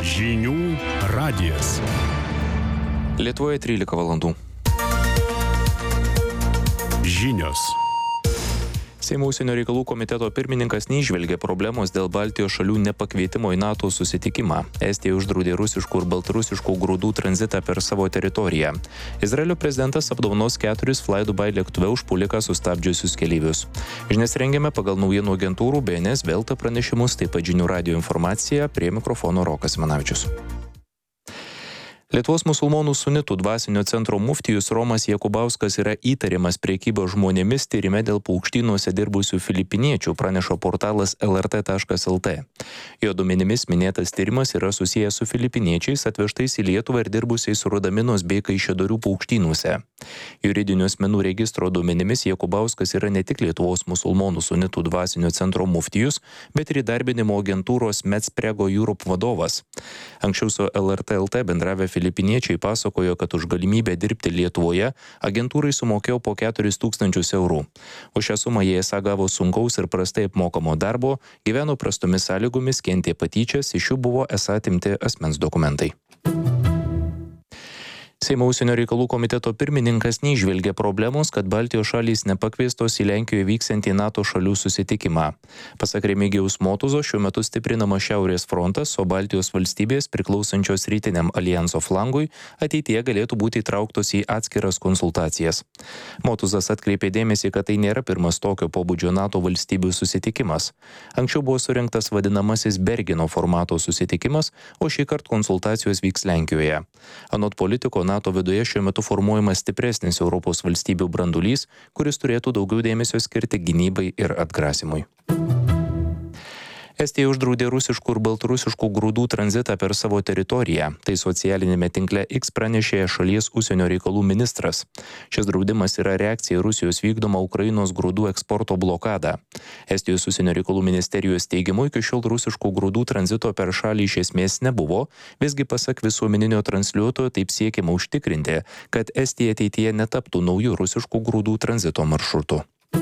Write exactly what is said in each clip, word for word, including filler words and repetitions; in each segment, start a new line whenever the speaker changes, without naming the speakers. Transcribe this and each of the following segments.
Žinių radijas.
Lietuvoje trylika valandų.
Žinios.
Seimo užsienio reikalų komiteto pirmininkas neįžvelgia problemos dėl Baltijos šalių nepakvietimo į NATO susitikimą. Estija uždraudė rusiškų ir baltarusiškų grūdų tranzitą per savo teritoriją. Izraelio prezidentas apdovanos keturis Fly Dubai lėktuve užpuoliką sustabdžiusius keleivius. Žinias rengiame pagal naujienų agentūrų B N S, Velta pranešimus, taip pat Žinių radijo informacija, prie mikrofono Rokas Manavičius. Lietuvos musulmonų sunitų dvasinio centro muftijus Romas Jakubauskas yra įtariamas prekybos žmonėmis tyrime dėl paukštynuose dirbusių filipiniečių, praneša portalas L R T taškas L T. Jo duomenimis minėtas tyrimas yra susijęs su filipiniečiais atvežtais į Lietuvą ir dirbusiais Rudaminos bei Kaišiadorių paukštynuose. Juridinių asmenų registro duomenimis Jakubauskas yra ne tik Lietuvos musulmonų sunitų dvasinio centro muftijus, bet ir įdarbinimo agentūros Metsprego Europe vadovas. Anksčiau su L R T L T bendravę filipiniečiai pasakojo, kad už galimybę dirbti Lietuvoje agentūrai sumokėjo po keturis tūkstančius eurų. Už šią sumą jie esą gavo sunkaus ir prastai apmokamo darbo, gyveno prastomis sąlygomis, kentė patyčias, iš jų buvo esą atimti asmens dokumentai. Seimo užsienio reikalų komiteto pirmininkas neįžvelgia problemos, kad Baltijos šalys nepakviestos į Lenkijoje vyksiantį NATO šalių susitikimą. Pasak Remigijaus Motuzo, šiuo metu stiprinama Šiaurės frontas, o Baltijos valstybės priklausančios rytiniam alijanso flangui ateityje galėtų būti įtrauktos į atskiras konsultacijas. Motuzas atkreipė dėmesį, kad tai nėra pirmas tokio pobūdžio NATO valstybių susitikimas. Anksčiau buvo surinktas vadinamasis Bergeno formato susitikimas, o šį kartą konsultacijos vyks Lenkijoje. Anot politiko, NATO viduje šiuo metu formuojamas stipresnis Europos valstybių brandulys, kuris turėtų daugiau dėmesio skirti gynybai ir atgrasimui. Estija uždraudė rusiškų ir baltarusiškų grūdų tranzitą per savo teritoriją. Tai socialinėme tinkle X pranešė šalies užsienio reikalų ministras. Šis draudimas yra reakcija Rusijos vykdomą Ukrainos grūdų eksporto blokadą. Estijos užsienio reikalų ministerijos teigimu iki šiol rusiškų grūdų tranzito per šalį iš esmės nebuvo, visgi pasak visuomeninio transliuotojo taip siekiama užtikrinti, kad Estija ateityje netaptų naujų rusiškų grūdų tranzito maršrutų.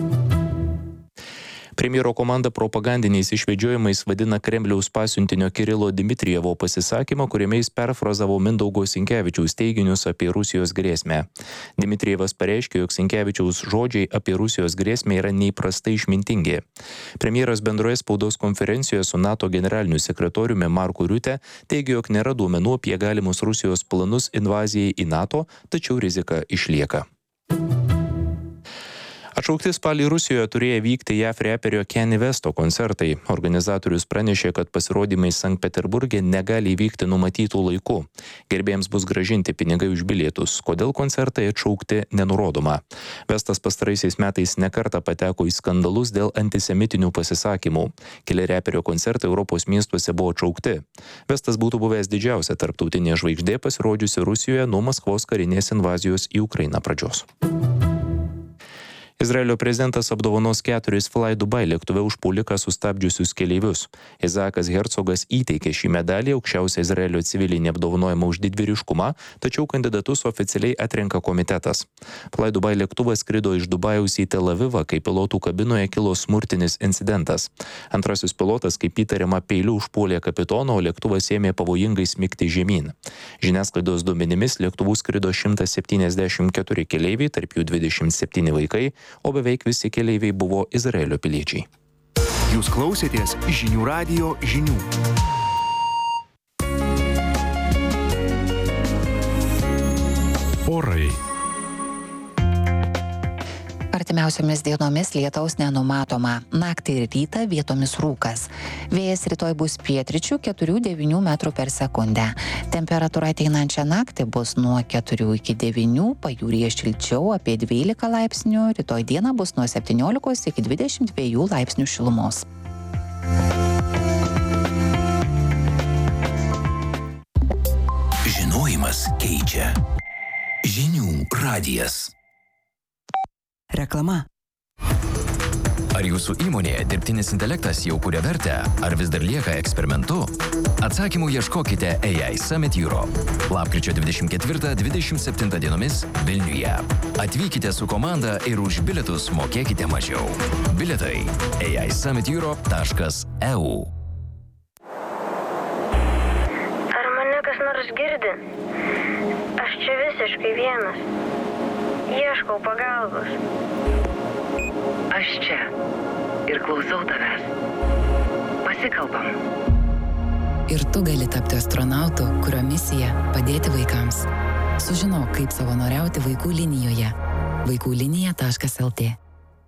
Premjero komanda propagandiniais išvedžiojimais vadina Kremliaus pasiuntinio Kirilo Dmitrijevo pasisakymą, kuriame jis perfrazavo Mindaugo Sinkevičiaus teiginius apie Rusijos grėsmę. Dmitrijevas pareiškė, jog Sinkevičiaus žodžiai apie Rusijos grėsmę yra neįprastai išmintingi. Premjeras bendroje spaudos konferencijoje su NATO generaliniu sekretoriumi Marku Riute teigė, jog nėra duomenų apie galimus Rusijos planus invazijai į NATO, tačiau rizika išlieka. Atšaukti spalį Rusijoje turėjo vykti J A V reperio Kanye Westo koncertai. Organizatorius pranešė, kad pasirodymai Sankt Peterburge negali įvykti numatytų laiku. Gerbėjams bus grąžinti pinigai už bilietus. Kodėl koncertai atšaukti, nenurodoma. Westas pastaraisiais metais nekartą pateko į skandalus dėl antisemitinių pasisakymų. Keli reperio koncertai Europos miestuose buvo atšaukti. Westas būtų buvęs didžiausia tarptautinė žvaigždė pasirodžiusi Rusijoje nuo Maskvos karinės invazijos į Ukrainą pradžios. Izraelio prezidentas apdovanos keturis Fly Dubai lėktuve užpuoliką sustabdžiusius keleivius. Izakas Hercogas įteikė šį medalį aukščiausią Izraelio civilinį apdovanojimą už didvyriškumą, tačiau kandidatus oficialiai atrenka komitetas. Fly Dubai lėktuvas skrido iš Dubajaus į Tel Avivą, kai pilotų kabinoje kilo smurtinis incidentas. Antrasis pilotas, kaip įtariama, peiliu užpuolė kapitoną, o lėktuvas ėmė pavojingai smigti žemyn. Žiniasklaidos duomenimis lėktuvų skrido šimtas septyniasdešimt keturi keleiviai, tarp jų dvidešimt septyni vaikai, o beveik visi keleiviai buvo Izraelio piliečiai.
Jūs klausėtės Žinių radijo žinių.
Orai.
Artimiausiomis dienomis lietaus nenumatoma. Naktį ir rytą vietomis rūkas. Vėjas rytoj bus pietryčių keturių devynių metrų per sekundę. Temperatūra ateinančią naktį bus nuo keturių iki devynių, pajūryje šilčiau apie dvylika laipsnių, rytoj dieną bus nuo septyniolikos iki dvidešimt dviejų laipsnių šilumos.
Žinojimas keičia. Žinių radijas.
Reklama.
Ar jūsų įmonėje dirbtinis intelektas jau kuria vertę, ar vis dar lieka eksperimentu? Atsakymų ieškokite A I Summit Europe. Lapkričio dvidešimt ketvirtą dvidešimt septintą dienomis Vilniuje. Atvykite su komanda ir už bilietus mokėkite mažiau. Bilietai A I Summit Europe taškas E U.
kas nors girdi? Aš čia visiškai vienas. Ieškau pagalbos.
Aš čia ir klausau tavęs. Pasikalbam.
Ir tu gali tapti astronautu, kurio misija padėti vaikams. Sužinok, kaip savanoriauti vaikų linijoje. vaikų linija taškas el tė.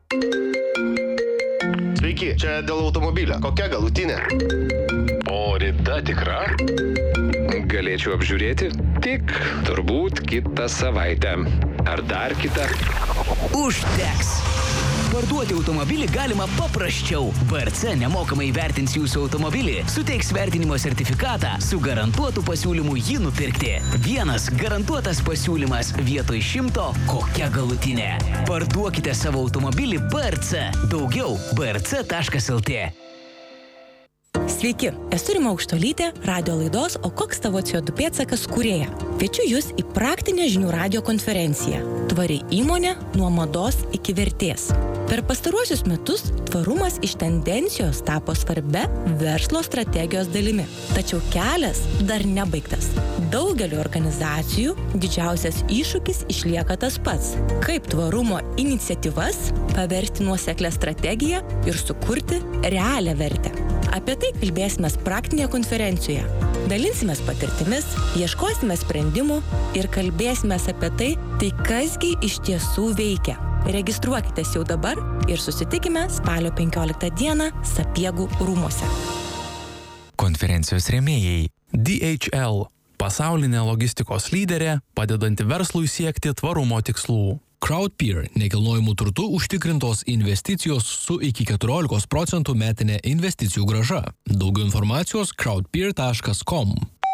Sveiki, čia dėl automobilio. Kokia galutinė?
O rida tikra? Galėčiau apžiūrėti? Tik turbūt kitą savaitę. Ar dar kitą?
Užteks! Parduoti automobilį galima paprasčiau. V R C nemokamai vertins jūsų automobilį, suteiks vertinimo sertifikatą su garantuotu pasiūlymu jį nupirkti. Vienas garantuotas pasiūlymas vietoj šimto, kokia galutinė. Parduokite savo automobilį V R C. Daugiau v r c taškas el tė.
Sveiki, esu Rima Aukštuolytė, radio laidos O koks tavo C O du pėdsakas kūrėja. Kviečiu jūs į praktinę žinių radijo konferenciją. Tvari įmonė nuo mados iki vertės. Per pastaruosius metus tvarumas iš tendencijos tapo svarbia verslo strategijos dalimi. Tačiau kelias dar nebaigtas. Daugeliu organizacijų didžiausias iššūkis išlieka tas pats. Kaip tvarumo iniciatyvas paversti nuoseklią strategiją ir sukurti realią vertę. Apie tai kalbėsime praktinėje konferencijoje. Dalinsimės patirtimis, ieškosime sprendimų ir kalbėsime apie tai, tai kasgi iš tiesų veikia. Registruokitės jau dabar ir susitikime spalio penkioliktą dieną Sapiegų rūmuose.
Konferencijos rėmėjai D H L – pasaulinė logistikos lyderė, padedanti verslui siekti tvarumo tikslų. Crowdpeer – nekilnojamų turtų užtikrintos investicijos su iki keturiolikos procentų metinė investicijų grąža. Daugiau informacijos crowdpeer taškas com.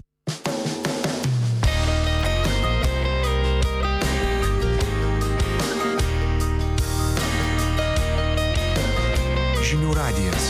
Žinių radijas.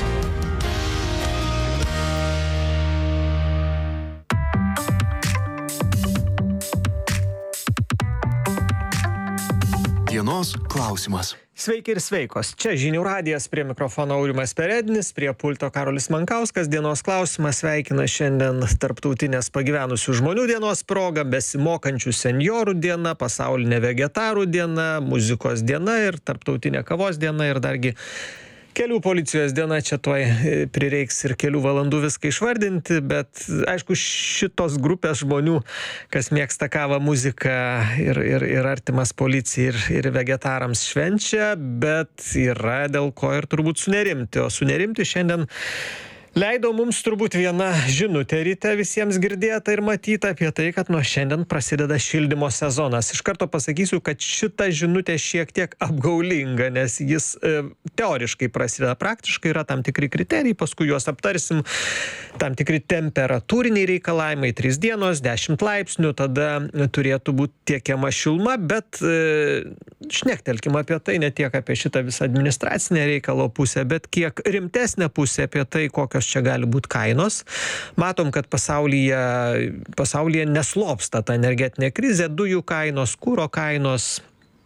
Dienos klausimas.
Sveiki ir sveikos. Čia Žinių radijas, prie mikrofono Aurimas Peredinis, prie pulto Karolis Mankauskas. Dienos klausimas sveikina šiandien Tarptautinės pagyvenusių žmonių dienos proga, besimokančių senjorų diena, pasaulinė vegetarų diena, muzikos diena ir Tarptautinė kavos diena ir dargi kelių policijos diena. Čia tuoj prireiks ir kelių valandų viską išvardinti, bet aišku, šitos grupės žmonių, kas mėgsta kavą, muziką ir, ir, ir artimas policijai ir, ir vegetarams švenčia, bet yra dėl ko ir turbūt sunerimti. O sunerimti šiandien leido mums turbūt viena žinutė ryte visiems girdėta ir matyta apie tai, kad nuo šiandien prasideda šildymo sezonas. Iš karto pasakysiu, kad šita žinutė šiek tiek apgaulinga, nes jis e, teoriškai prasideda, praktiškai yra tam tikri kriterijai, paskui juos aptarsim, tam tikri temperatūriniai reikalavimai, trys dienos, dešimt laipsnių, tada turėtų būti tiekiama šiluma, bet e, šnektelkim apie tai, ne tiek apie šitą visą administracinę reikalo pusę, bet kiek rimtesnę pusę apie tai, kokios čia gali būti kainos. Matom, kad pasaulyje, pasaulyje neslopsta ta energetinė krizė, dujų kainos, kuro kainos,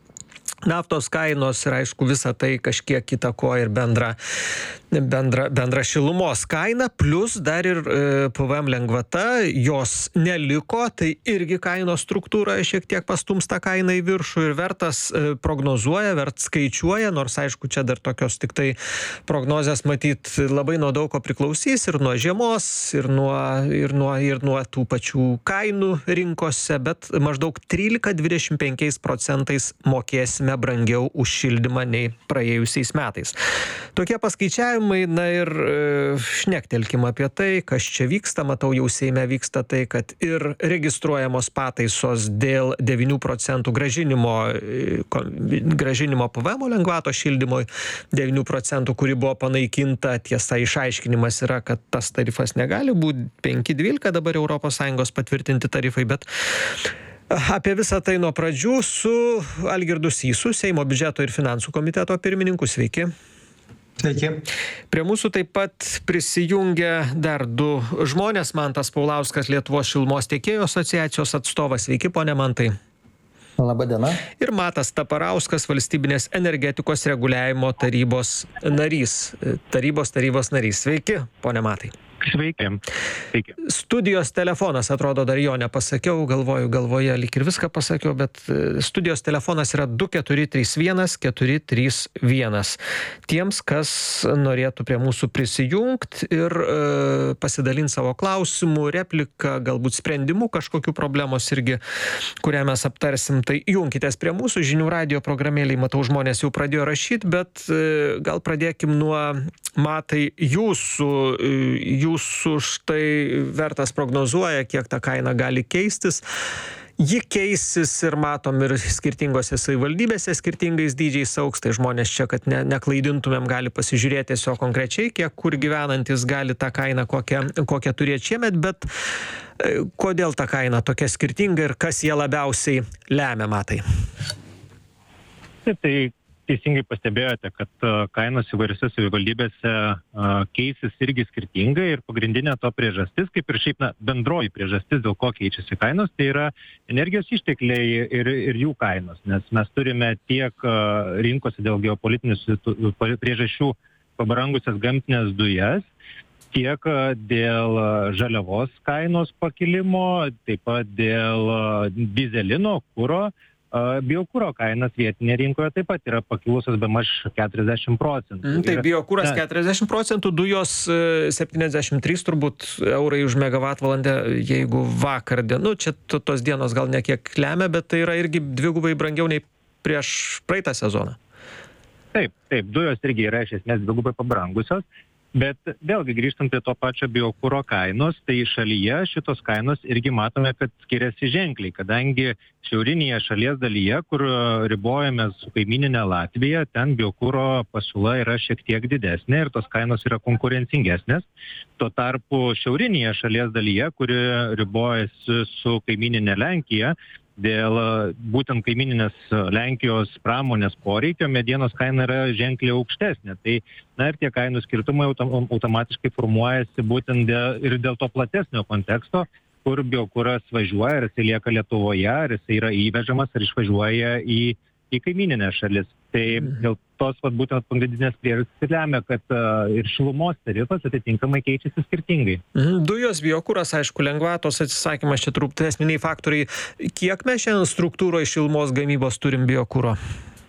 naftos kainos ir aišku visą tai kažkiek įtakoja ir bendra, bendra, bendra šilumos kaina, plus dar ir e, P V M lengvata, jos neliko, tai irgi kainos struktūra šiek tiek pastums tą kainą į viršų ir vertas e, prognozuoja, vert skaičiuoja, nors aišku čia dar tokios tik tai prognozės matyt labai nuo daug ko priklausys ir nuo žiemos, ir nuo, ir nuo, ir nuo tų pačių kainų rinkose, bet maždaug trylika dvidešimt penkiais procentais mokėsime brangiau už šildymą nei praėjusiais metais. Tokie paskaičiavimai, na ir e, šnektelkim apie tai, kas čia vyksta. Matau, jau Seime vyksta tai, kad ir registruojamos pataisos dėl devynių procentų gražinimo, e, gražinimo P V M lengvato šildymui, devynių procentų, kuri buvo panaikinta. Tiesa, išaiškinimas yra, kad tas tarifas negali būti penki dvylika dabar Europos Sąjungos patvirtinti tarifai, bet apie visą tai nuo pradžių su Algirdu Sysu, Seimo biudžeto ir finansų komiteto pirmininku. Sveiki.
Sveiki.
Prie mūsų taip pat prisijungia dar du žmonės. Mantas Paulauskas, Lietuvos šilumos tiekėjų asociacijos atstovas. Sveiki, pone Mantai.
Labą dieną.
Ir Matas Taparauskas, Valstybinės energetikos reguliavimo tarybos narys. Tarybos tarybos narys. Sveiki, pone Matai.
Sveiki. Sveiki.
Studijos telefonas, atrodo, dar jo nepasakiau, galvoju, galvoje lyg ir viską pasakiau, bet studijos telefonas yra du keturi trys vienas keturi trys vienas. Tiems, kas norėtų prie mūsų prisijungti ir e, pasidalinti savo klausimų, repliką, galbūt sprendimu kažkokių problemos irgi, kurią mes aptarsim, tai junkitės prie mūsų žinių radio programėlėje. Matau, žmonės jau pradėjo rašyti, bet e, gal pradėkim nuo Matai jūsų, jūsų štai Vertas prognozuoja, kiek ta kaina gali keistis. Ji keisis ir matom ir skirtingose savivaldybėse skirtingais dydžiais augs, tai žmonės čia, kad ne, neklaidintumėm, gali pasižiūrėti tiesiog konkrečiai, kiek kur gyvenantis gali tą kainą kokią, kokią turėti šiemet, bet kodėl ta kaina tokia skirtinga ir kas jie labiausiai lemia, Matai?
Taip, tai teisingai pastebėjote, kad kainos įvairiose savivaldybėse keisis irgi skirtingai ir pagrindinė to priežastis, kaip ir šiaip na, bendroji priežastis, dėl ko keičiasi kainos, tai yra energijos ištekliai ir, ir jų kainos, nes mes turime tiek rinkose dėl geopolitinių priežasčių pabrangusias gamtinės dujas, tiek dėl žaliavos kainos pakilimo, taip pat dėl dyzelino, kuro. Biokuro kainas vietinėje rinkoje taip pat yra pakilusios bemaž keturiasdešimt procentų.
Mm, tai biokuras keturiasdešimt procentų, dujos septyniasdešimt trys turbūt eurai už megavatvalandę, jeigu vakar dienų, čia tos dienos gal ne kiek lemia, bet tai yra irgi dvigubai brangiau nei prieš praeitą sezoną.
Taip, taip, dujos irgi yra iš esmės dvigubai pabrangusios. Bet vėlgi grįžtant prie to pačio biokuro kainos, tai šalyje šitos kainos irgi matome, kad skiriasi ženkliai, kadangi šiaurinėje šalies dalyje, kur ribojame su kaimininė Latvija, ten biokuro pasiūla yra šiek tiek didesnė ir tos kainos yra konkurencingesnės. Tuo tarpu šiaurinėje šalies dalyje, kuri ribojasi su kaimininė Lenkija, dėl būtent kaimininės Lenkijos pramonės poreikio medienos kaina yra ženkliai aukštesnė. Tai na ir tie kainų skirtumai autom, automatiškai formuojasi būtent dėl, ir dėl to platesnio konteksto, kur biokuras važiuoja, ar jis lieka Lietuvoje, ar jis yra įvežamas, ar išvažiuoja į, į kaimininę šalis. Tai dėl tos vat, būtent pagrindinės priežastys lemia, kad uh, ir šilumos tarifas atitinkamai keičiasi skirtingai.
Mhm. Dujos, biokuras, aišku, lengvatos atsisakymas čia truputį esminiai faktoriai. Kiek mes šiandien struktūroje šilumos gamybos turim biokuro?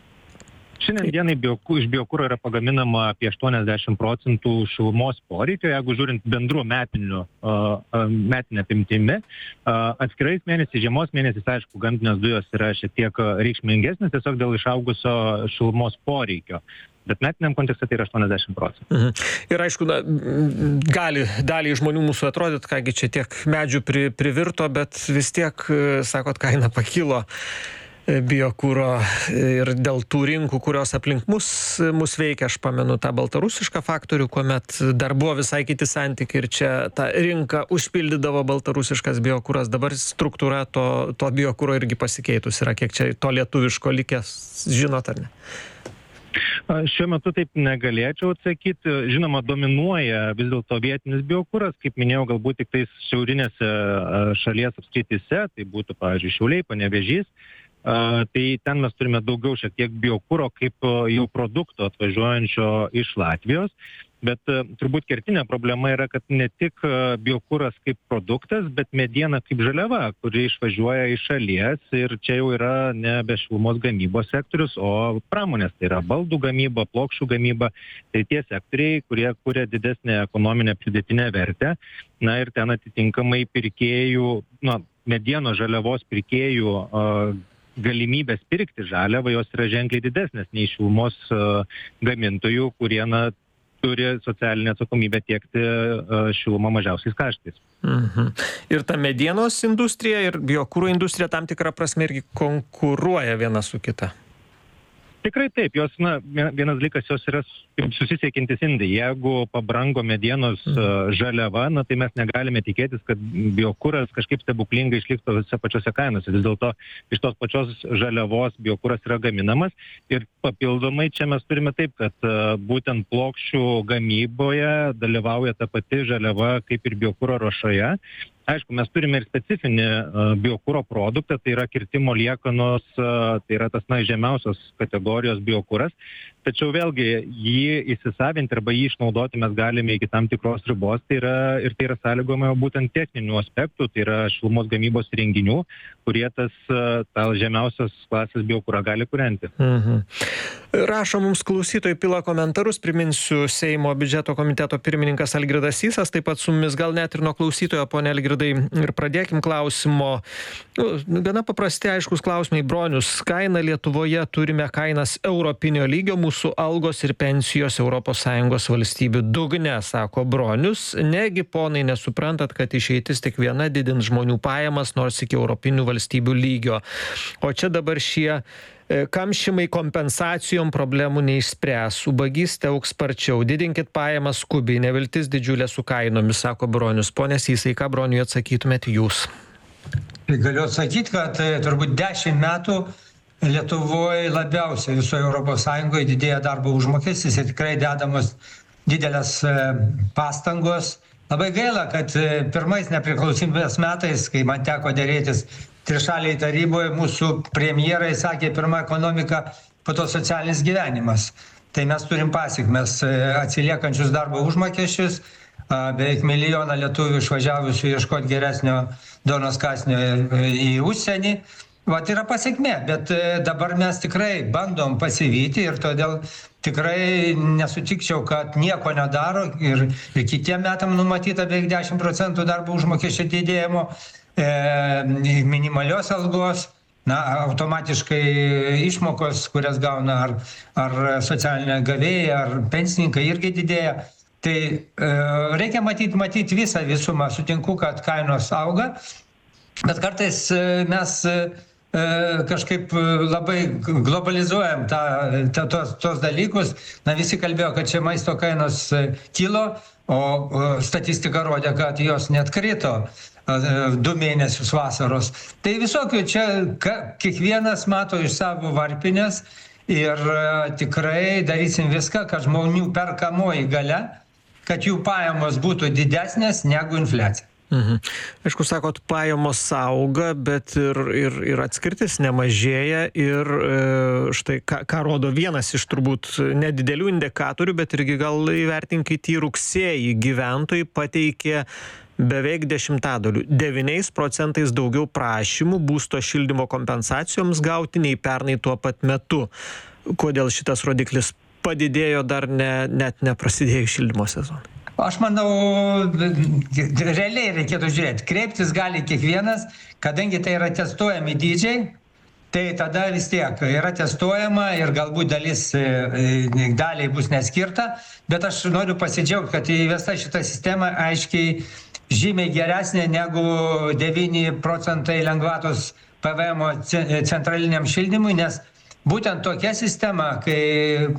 Šiandien dienai bioku, iš biokuro yra pagaminama apie aštuoniasdešimt procentų šilumos poreikio, jeigu žiūrint bendru metiniu, uh, metinę apimtimi. Uh, atskirais mėnesiais, žiemos mėnesiais, aišku, gamtinės dujos yra šiek tiek reikšmingesnės, tiesiog dėl išaugusio šilumos poreikio. Bet metiniam kontekste tai yra aštuoniasdešimt procentų.
Mhm. Ir aišku, na, gali daliai žmonių mūsų atrodyt, kągi čia tiek medžių pri, privirto, bet vis tiek, sakot, kaina pakilo biokuro ir dėl tų rinkų, kurios aplink mus, mus veikia. Aš pamenu tą baltarusišką faktorių, kuomet dar buvo visai kiti santykiai ir čia tą rinką užpildydavo baltarusiškas biokuras. Dabar struktūra to, to biokuro irgi pasikeitus yra. Kiek čia to lietuviško likęs, žinot ar ne?
Šiuo metu taip negalėčiau atsakyti. Žinoma, dominuoja vis dėlto vietinis biokuras, kaip minėjau, galbūt tik tais šiaurinėse šalies apskrityse, tai būtų, pavyzdžiui, Šiauliai, Panevėžys. Uh, tai ten mes turime daugiau šiek tiek biokuro kaip uh, jau produkto atvažiuojančio iš Latvijos, bet uh, turbūt kertinė problema yra, kad ne tik uh, biokuras kaip produktas, bet mediena kaip žaliava, kuri išvažiuoja iš šalies ir čia jau yra nebe šilumos gamybos sektorius, o pramonės, tai yra baldų gamyba, plokščių gamyba, tai tie sektoriai, kurie kuria didesnę ekonominę pridėtinę vertę, na ir ten atitinkamai pirkėjų, na, medienos žaliavos pirkėjų uh, galimybės pirkti žaliavą, jos yra ženkliai didesnės nei šilumos uh, gamintojų, kurie na, turi socialinę atsakomybę tiekti uh, šilumą mažiausiais kaštais.
Mhm. Ir ta medienos industrija ir biokuro industrija tam tikrą prasme irgi konkuruoja viena su kita.
Tikrai taip, jos, na, vienas dalykas, jos yra susisiekiantis indai. Jeigu pabrango medienos uh, žaliava, na, tai mes negalime tikėtis, kad biokuras kažkaip stebuklingai išliks tose pačiose kainose. Vis dėlto iš tos pačios žaliavos biokuras yra gaminamas ir papildomai čia mes turime taip, kad uh, būtent plokščių gamyboje dalyvauja ta pati žaliava kaip ir biokuro ruošoje. Aišku, mes turime ir specifinį uh, biokūro produktą, tai yra kirtimo liekanos, uh, tai yra tas na, žemiausios kategorijos biokūras. Tačiau vėlgi jį įsisavinti arba jį išnaudoti mes galime iki tam tikros ribos. Tai yra, ir tai yra sąlygojama būtent techninių aspektų, tai yra šilumos gamybos renginių, kurie tas tą žemiausios klasės biokūrą gali kūrenti.
Mhm. Rašo mums klausytojai, pila komentarus. Priminsiu, Seimo biudžeto komiteto pirmininkas Algirdas Sysas, taip pat su mumis gal net ir nuo klausytojo, pone Algirdai, ir pradėkim klausimo. Nu, gana paprasti, aiškus klausimai. Bronius, kaina Lietuvoje, turime kainas europinio lygio, mūsų algos ir pensijos Europos Sąjungos valstybių dugne, sako Bronius. Negi, ponai, nesuprantat, kad išeitis tik viena didint žmonių pajamas, nors iki europinių valstybių lygio. O čia dabar šie kamšymai kompensacijom problemų neišspręs. Ubagystė augs sparčiau. Didinkit pajamas skubiai, neviltis didžiulė su kainomis, sako Bronius. Pone Sysai, ką Broniui atsakytumėte jūs?
Galiu atsakyti, kad turbūt dešimt metų Lietuvoje labiausiai visoje Europos Sąjungoje didėja darbo užmokestis ir tikrai dedamos didelės pastangos. Labai gaila, kad pirmais nepriklausomybės metais, kai man teko dėrėtis trišaliai taryboje, mūsų premjerai sakė, pirma ekonomika, po to socialinis gyvenimas. Tai mes turim pasekmes atsiliekančius darbo užmokesčius, beveik milijoną lietuvių išvažiavusių ieškoti geresnio duonos kąsnio į užsienį. Vat yra pasekmė, bet dabar mes tikrai bandom pasivyti ir todėl tikrai nesutikčiau, kad nieko nedaro ir, ir kitiem metam numatyta beveik dešimt procentų darbo užmokesčio didėjimo, e, minimalios algos, na, automatiškai išmokos, kurias gauna ar, ar socialinė gavėjai, ar pensininkai irgi didėja. Tai e, reikia matyti, matyti visą visumą. Sutinku, kad kainos auga, bet kartais mes kažkaip labai globalizuojam tą, tą, tos, tos dalykus. Na, visi kalbėjo, kad čia maisto kainos kilo, o statistika rodė, kad jos net krito du mėnesius vasaros. Tai visokių čia ka, kiekvienas mato iš savo varpinės ir tikrai darysim viską, kad žmonių perkamoji galia, kad jų pajamos būtų didesnės negu infliacija.
Mhm. Aišku, sakot, pajamos auga, bet ir, ir, ir atskirtis nemažėja ir e, štai, ką, ką rodo vienas iš turbūt nedidelių indikatorių, bet irgi gal įvertinkit, į rugsėjį gyventojai pateikė beveik dešimtadaliu, devyniais procentais daugiau prašymų būsto šildymo kompensacijoms gauti nei pernai tuo pat metu. Kodėl šitas rodiklis padidėjo dar ne, net neprasidėjus šildymo sezonui?
Aš manau, realiai reikėtų žiūrėti. Kreiptis gali kiekvienas, kadangi tai yra testuojami dydžiai, tai tada vis tiek yra testuojama ir galbūt dalis daliai bus neskirta, bet aš noriu pasidžiaugti, kad įvesta šita sistema aiškiai žymiai geresnė negu devyni procentai lengvatos P V M centraliniam šildymui, nes būtent tokia sistema, kai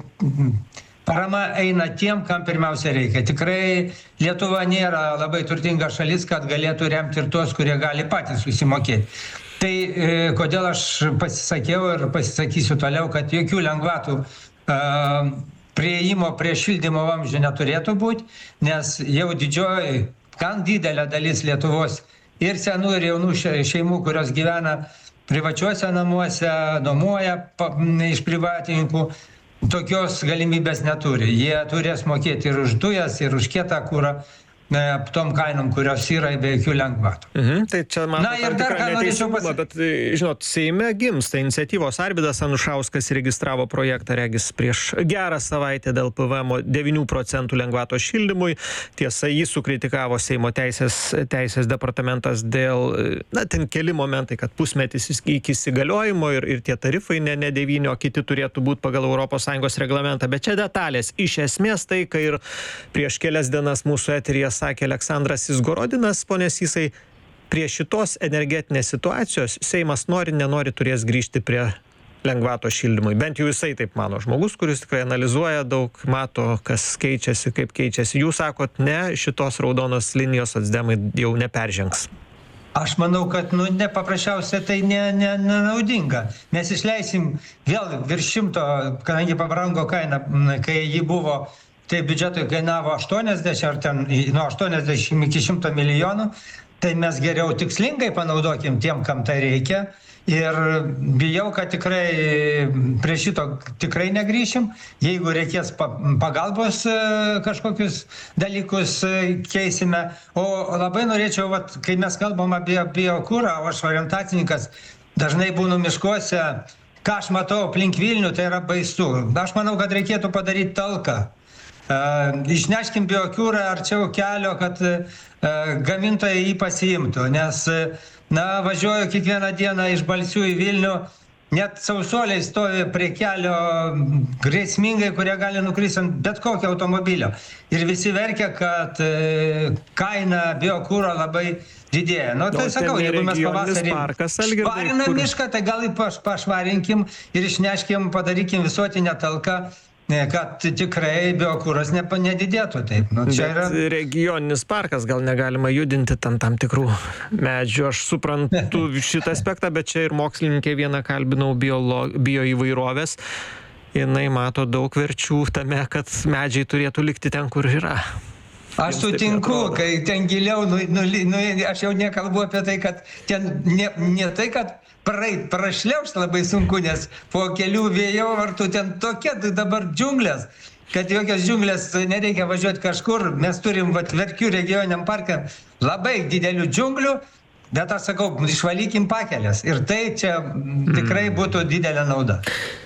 parama eina tiem, kam pirmiausia reikia. Tikrai Lietuva nėra labai turtinga šalis, kad galėtų remti ir tuos, kurie gali patys susimokėti. Tai e, kodėl aš pasisakiau ir pasisakysiu toliau, kad jokių lengvatų e, prieimo prie šildymo vamzdžio neturėtų būti, nes jau didžioji, gan didelė dalis Lietuvos ir senų ir jaunų šeimų, kurios gyvena privačiuose namuose, nuomoja iš privatininkų, tokios galimybės neturi. Jie turės mokėti ir už dujas, ir už kietą kurą, tom kainom, kurios yra be jokių lengvatų.
Mhm, tai čia man
Na ir dar ką norėčiau
pasakyti, bet, žinot, Seime gimsta iniciatyvos. Arvydas Anušauskas registravo projektą, regis, prieš gerą savaitę dėl P V M devynių procentų lengvato šildymui. Tiesa, jį sukritikavo Seimo teisės, teisės departamentas dėl, na, ten keli momentai, kad pusmetis iki įsigaliojimo ir, ir tie tarifai ne, ne devyni, o kiti turėtų būti pagal Europos Sąjungos reglamentą. Bet čia detalės. Iš esmės tai, kai ir prieš kelias dienas mūsų eteryje sakė Aleksandras Izgorodinas, ponė Sysai, prie šitos energetinės situacijos Seimas nori, nenori turės grįžti prie lengvato šildymui. Bent jau jisai taip mano. Žmogus, kuris tikrai analizuoja daug, mato, kas keičiasi, kaip keičiasi. Jūs sakot, ne, šitos raudonos linijos socdemai jau neperžengs.
Aš manau, kad nu, nepaprasčiausia tai nenaudinga. Ne, ne Mes išleisim vėl virš šimto, kadangi pabrango kaina, kai ji buvo, tai biudžetui kainavo aštuoniasdešimt ar ten nuo aštuoniasdešimt iki šimto milijonų, tai mes geriau tikslingai panaudokim tiem, kam tai reikia. Ir bijau, kad tikrai prie šito tikrai negrįšim. Jeigu reikės pagalbos kažkokius dalykus keisime. O labai norėčiau, vat, kai mes kalbam apie biokurą, o aš orientacininkas dažnai būnu miškuose, ką aš matau aplink Vilnių, tai yra baisu. Aš manau, kad reikėtų padaryti talką. Uh, išneškim biokurą arčiau kelio, kad uh, gamintojai jį pasiimtų, nes, na, važiuoju kiekvieną dieną iš Balsių į Vilnių, net sausuoliai stovi prie kelio grėsmingai, kurie gali nukristi ant bet kokio automobilio. Ir visi verkia, kad uh, kaina biokuro labai didėja. Nu, tai sakau, jeigu mes pavasarį švarinam kur... mišką, tai gal paš, pašvarinkim ir išneškim, padarykim visuotinę talką, kad tikrai biokuras ne, nedidėtų taip. Nu, čia yra...
Regioninis parkas, gal negalima judinti tam, tam tikrų medžių. Aš suprantu šitą aspektą, bet čia ir mokslininkė vieną kalbinau biolo, bioįvairovės. Jinai mato daug verčių tame, kad medžiai turėtų likti ten, kur yra.
Aš sutinku, kai ten giliau, nu, nu, nu, aš jau nekalbu apie tai, kad ten ne, ne tai, kad praeit, prašliauš labai sunku, nes po kelių vėjo vartų ten tokia dabar džiunglės, kad jokios džiunglės nereikia važiuoti kažkur. Mes turim vat, Verkių regioniniam parke labai didelių džiunglių, bet aš sakau, išvalykim pakelės. Ir tai čia tikrai būtų didelė nauda.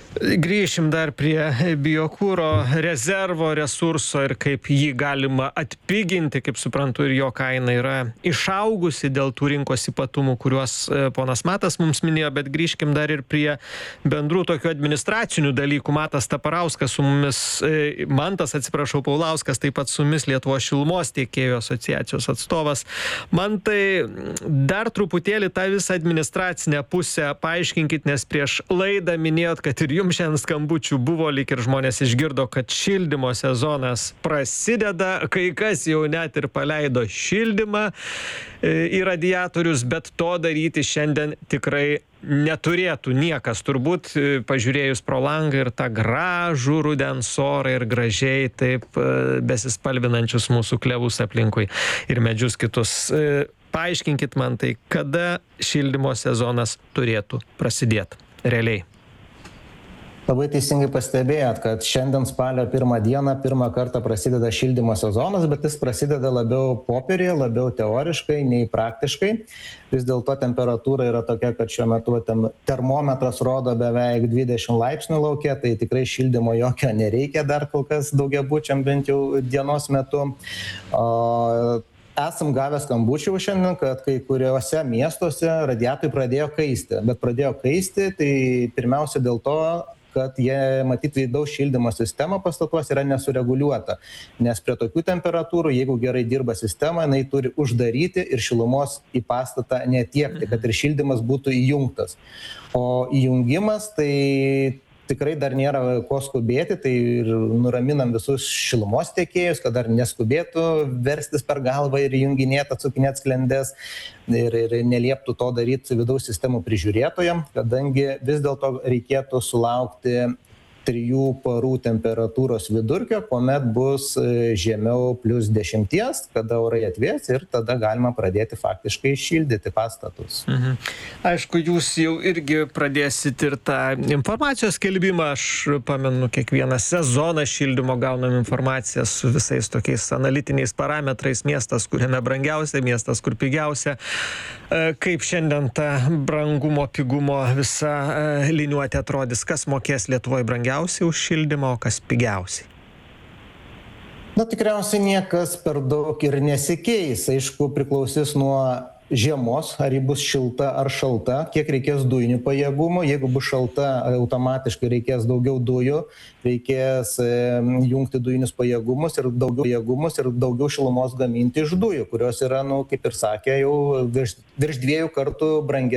Grįšim dar prie biokuro rezervo resurso ir kaip jį galima atpiginti, kaip suprantu, ir jo kaina yra išaugusi dėl tų rinkos ypatumų, kuriuos ponas Matas mums minėjo, bet grįžkim dar ir prie bendrų tokių administracinių dalykų. Matas Taparauskas su mumis, Mantas, atsiprašau, Paulauskas, taip pat su mumis Lietuvos šilumos tiekėjų asociacijos atstovas. Man tai dar truputėlį tą visą administracinę pusę paaiškinkit, nes prieš laidą minėjot, kad ir jums šiandien skambučių buvo, lyg ir žmonės išgirdo, kad šildymo sezonas prasideda, kai kas jau net ir paleido šildymą į radiatorius, bet to daryti šiandien tikrai neturėtų niekas. Turbūt pažiūrėjus pro langą ir tą gražų rudens orą ir gražiai taip besispalvinančius mūsų klevus aplinkui ir medžius kitus. Paaiškinkit man tai, kada šildymo sezonas turėtų prasidėti realiai.
Labai teisingai pastebėjot, kad šiandien spalio pirmą dieną pirmą kartą prasideda šildymo sezonas, bet jis prasideda labiau popierėje, labiau teoriškai nei praktiškai. Vis dėlto temperatūra yra tokia, kad šiuo metu termometras rodo beveik dvidešimt laipsnių lauke, tai tikrai šildymo jokio nereikia dar kol kas daugiabučiam bent jau dienos metu. O, esam gavę skambučių šiandien, kad kai kuriuose miestuose radiatoriai pradėjo kaisti, bet pradėjo kaisti, tai pirmiausia dėl to, kad jie, matyt, vidaus šildymo sistema pastatuose yra nesureguliuota. Nes prie tokių temperatūrų, jeigu gerai dirba sistema, jinai turi uždaryti ir šilumos į pastatą netiekti, kad ir šildymas būtų įjungtas. O įjungimas, tai tikrai dar nėra ko skubėti, tai ir nuraminam visus šilumos tiekėjus, kad dar neskubėtų verstis per galvą ir junginėti, atsukinėti sklendes ir, ir nelieptų to daryti vidaus sistemų prižiūrėtojam, kadangi vis dėlto reikėtų sulaukti trijų parų temperatūros vidurkio, kuomet bus žemiau plius dešimties, kada orai atvės ir tada galima pradėti faktiškai šildyti pastatus.
Mhm. Aišku, jūs jau irgi pradėsit ir tą informacijos skelbimą. Aš pamenu, kiekvieną sezoną šildymo gaunam informaciją su visais tokiais analitiniais parametrais. Miestas, kuriame brangiausia, miestas, kur pigiausia. Kaip šiandien ta brangumo, pigumo visa liniuotė atrodys, kas mokės Lietuvoje brangiausiai už šildymą, o kas pigiausiai?
Na, tikriausiai niekas per daug ir nesikeis. Aišku, priklausys nuo žiemos, ar ji bus šilta ar šalta, kiek reikės dujinių pajėgumų. Jeigu bus šalta, automatiškai reikės daugiau dujų, reikės e, jungti dujinius pajėgumus ir daugiau pajėgumus ir daugiau šilumos gaminti iš dujų, kurios yra, nu, kaip ir sakė, jau virš, virš dviejų kartų brangesnės